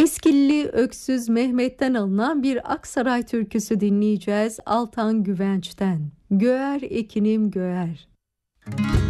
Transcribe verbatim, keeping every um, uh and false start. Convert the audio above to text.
Eskilli Öksüz Mehmet'ten alınan bir Aksaray türküsü dinleyeceğiz Altan Güvenç'ten. Göğer ekinim göğer.